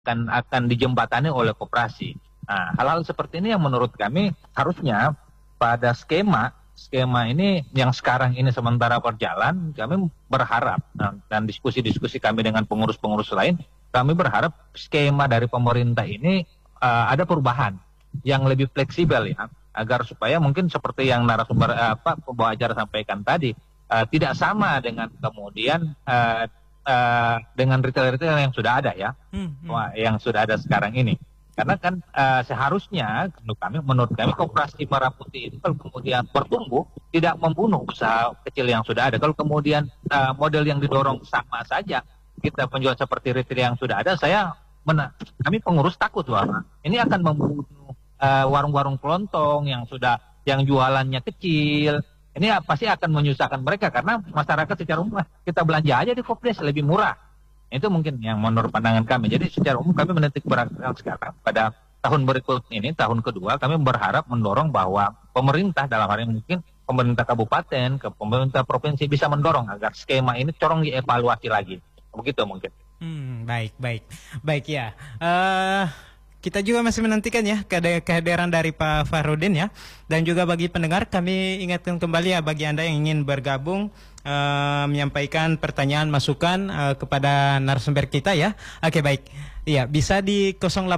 akan dijembatani oleh koperasi. Nah, hal-hal seperti ini yang menurut kami harusnya pada skema ini yang sekarang ini sementara berjalan, kami berharap dan diskusi-diskusi kami dengan pengurus-pengurus lain, kami berharap skema dari pemerintah ini ada perubahan yang lebih fleksibel ya, agar supaya mungkin seperti yang narasumber pembawa acara sampaikan tadi, tidak sama dengan kemudian dengan retail-retail yang sudah ada ya, yang sudah ada sekarang ini. Karena kan seharusnya menurut kami koperasi merah putih itu kalau kemudian bertumbuh tidak membunuh usaha kecil yang sudah ada. Kalau kemudian model yang didorong sama saja, kita penjual seperti retail yang sudah ada, kami pengurus takut bahwa ini akan membunuh warung-warung kelontong yang jualannya kecil. Ini pasti akan menyusahkan mereka karena masyarakat secara umum kita belanja aja di Kopdes lebih murah. Itu mungkin yang menurut pandangan kami. Jadi secara umum kami menitik beratkan sekarang pada tahun berikut ini, tahun kedua, kami berharap mendorong bahwa pemerintah dalam hal ini mungkin pemerintah kabupaten, ke pemerintah provinsi bisa mendorong agar skema ini corong dievaluasi lagi. Begitu mungkin. Baik ya. Kita juga masih menantikan ya kehadiran dari Pak Fahrudin ya. Dan juga bagi pendengar kami ingatkan kembali ya bagi Anda yang ingin bergabung menyampaikan pertanyaan masukan kepada narasumber kita ya. Oke baik. Iya, bisa di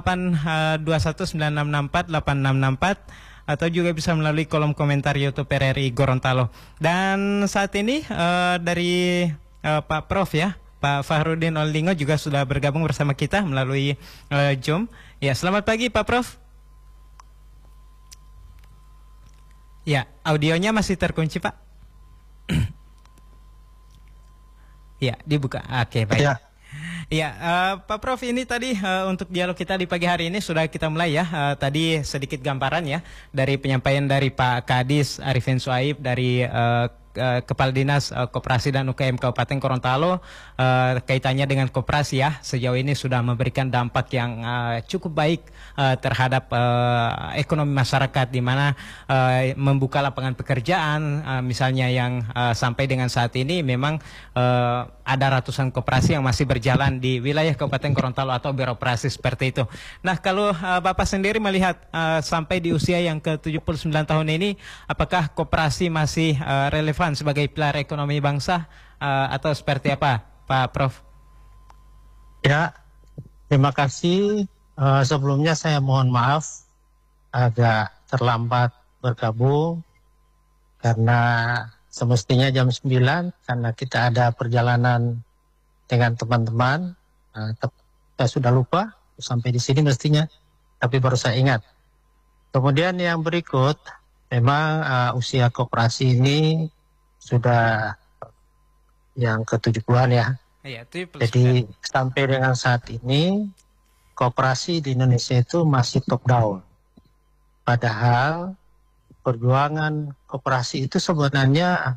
082196648664 atau juga bisa melalui kolom komentar YouTube RRI Gorontalo. Dan saat ini dari Pak Prof ya, Pak Fahrudin Olingo juga sudah bergabung bersama kita melalui Zoom. Ya, selamat pagi Pak Prof. Ya, audionya masih terkunci Pak. Ya, dibuka. Oke, baik. Ya, Pak Prof, ini tadi untuk dialog kita di pagi hari ini sudah kita mulai ya. Tadi sedikit gambaran ya dari penyampaian dari Pak Kadis Arifin Suhaib dari Kepala Dinas Koperasi dan UKM Kabupaten Gorontalo, kaitannya dengan koperasi ya, sejauh ini sudah memberikan dampak yang cukup baik terhadap ekonomi masyarakat, di mana membuka lapangan pekerjaan, misalnya yang sampai dengan saat ini memang ada ratusan koperasi yang masih berjalan di wilayah Kabupaten Gorontalo atau beroperasi seperti itu. Nah, kalau Bapak sendiri melihat sampai di usia yang ke-79 tahun ini, apakah koperasi masih relevan sebagai pilar ekonomi bangsa atau seperti apa, Pak Prof? Ya, terima kasih. Sebelumnya saya mohon maaf agak terlambat bergabung karena semestinya jam 9 karena kita ada perjalanan dengan teman-teman. Saya sudah lupa sampai di sini mestinya, tapi baru saya ingat. Kemudian yang berikut, memang usia koperasi ini sudah yang ke-70-an ya. Jadi sampai dengan saat ini koperasi di Indonesia itu masih top down. Padahal perjuangan koperasi itu sebenarnya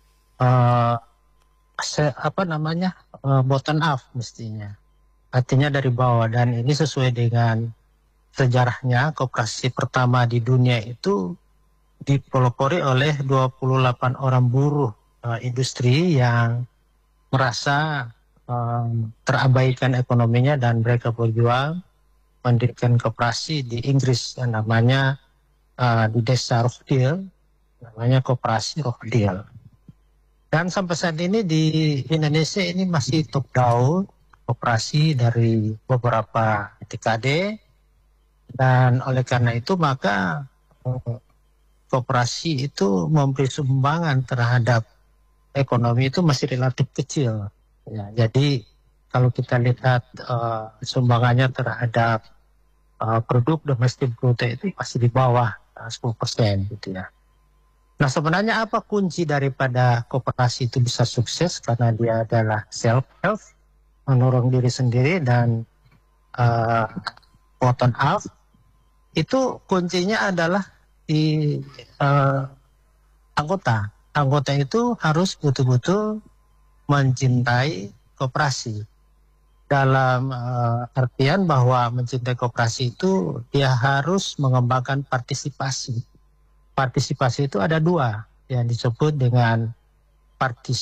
bottom up mestinya. Artinya dari bawah, dan ini sesuai dengan sejarahnya. Koperasi pertama di dunia itu dipelopori oleh 28 orang buruh industri yang merasa terabaikan ekonominya, dan mereka berjuang mendirikan koperasi di Inggris yang namanya di desa Rochdale, namanya koperasi Rochdale. Dan sampai saat ini di Indonesia ini masih top down koperasi dari beberapa dekade, dan oleh karena itu maka koperasi itu memberi sumbangan terhadap ekonomi itu masih relatif kecil. Ya, jadi kalau kita lihat sumbangannya terhadap produk domestik bruto itu masih di bawah 10% gitu ya. Nah, sebenarnya apa kunci daripada koperasi itu bisa sukses? Karena dia adalah self-help, mendorong diri sendiri, dan bottom up. Itu kuncinya adalah di anggota. Anggota itu harus betul-betul mencintai koperasi. Dalam artian bahwa mencintai koperasi itu dia harus mengembangkan partisipasi. Partisipasi itu ada dua, yang disebut dengan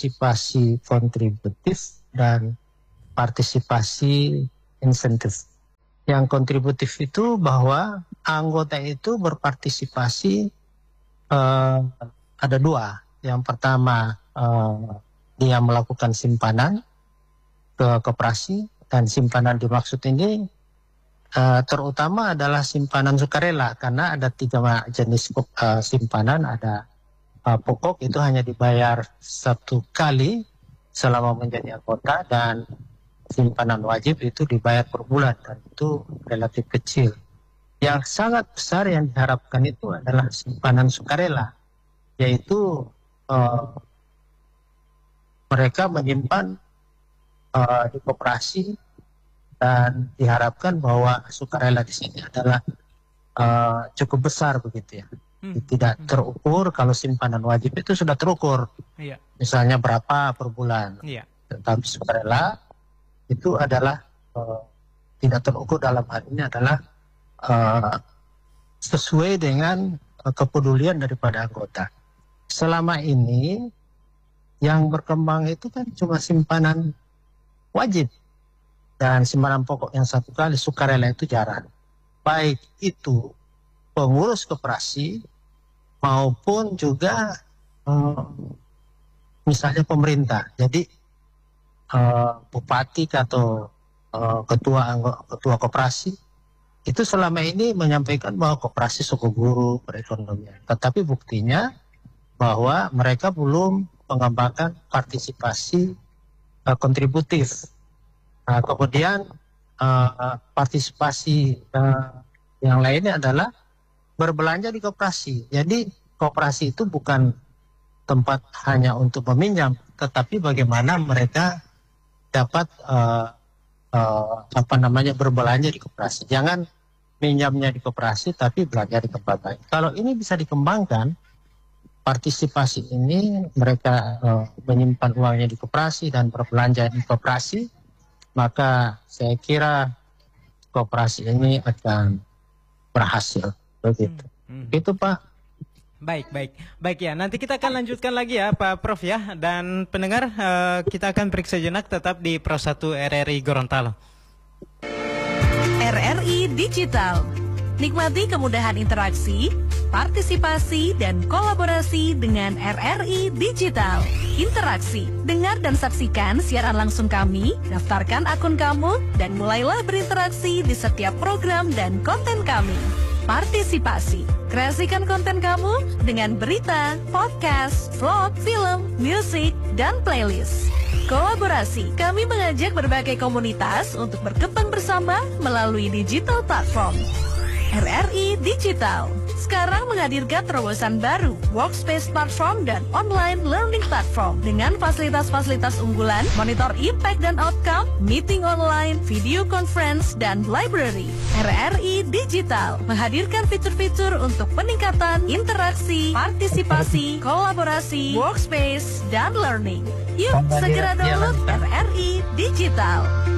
partisipasi kontributif dan partisipasi insentif. Yang kontributif itu bahwa anggota itu berpartisipasi ada dua. Yang pertama dia melakukan simpanan ke koperasi, dan simpanan dimaksud ini terutama adalah simpanan sukarela, karena ada 3 jenis simpanan. Ada pokok itu hanya dibayar 1 kali selama menjadi anggota, dan simpanan wajib itu dibayar per bulan, dan itu relatif kecil. Yang sangat besar yang diharapkan itu adalah simpanan sukarela, yaitu mereka menyimpan di koperasi, dan diharapkan bahwa sukarela di sini adalah cukup besar begitu ya. Tidak terukur. Kalau simpanan wajib itu sudah terukur, misalnya berapa per bulan. Tetapi sukarela itu adalah tidak terukur. Dalam hal ini adalah sesuai dengan kepedulian daripada anggota. Selama ini yang berkembang itu kan cuma simpanan wajib dan simpanan pokok yang 1 kali. Sukarela itu jarang, baik itu pengurus koperasi maupun juga misalnya pemerintah. Jadi bupati atau ketua koperasi itu selama ini menyampaikan bahwa koperasi suku guru perekonomian, tetapi buktinya bahwa mereka belum mengembangkan partisipasi kontributif. Nah, kemudian partisipasi yang lainnya adalah berbelanja di koperasi. Jadi koperasi itu bukan tempat hanya untuk meminjam, tetapi bagaimana mereka dapat berbelanja di koperasi. Jangan minjamnya di koperasi tapi belanja di tempat lain. Kalau ini bisa dikembangkan, partisipasi ini mereka menyimpan uangnya di koperasi dan berbelanja di koperasi, maka saya kira koperasi ini akan berhasil. Begitu. Itu Pak. Baik ya. Nanti kita akan lanjutkan lagi ya Pak Prof ya. Dan pendengar, kita akan periksa jenak tetap di Pro 1 RRI Gorontalo. RRI Digital. Nikmati kemudahan interaksi, partisipasi, dan kolaborasi dengan RRI Digital. Interaksi, dengar dan saksikan siaran langsung kami, daftarkan akun kamu, dan mulailah berinteraksi di setiap program dan konten kami. Partisipasi, kreasikan konten kamu dengan berita, podcast, vlog, film, musik, dan playlist. Kolaborasi, kami mengajak berbagai komunitas untuk berkembang bersama melalui digital platform. RRI Digital sekarang menghadirkan terobosan baru, workspace platform dan online learning platform dengan fasilitas-fasilitas unggulan, monitor impact dan outcome, meeting online, video conference, dan library. RRI Digital menghadirkan fitur-fitur untuk peningkatan interaksi, partisipasi, kolaborasi, workspace, dan learning. Yuk segera download RRI Digital.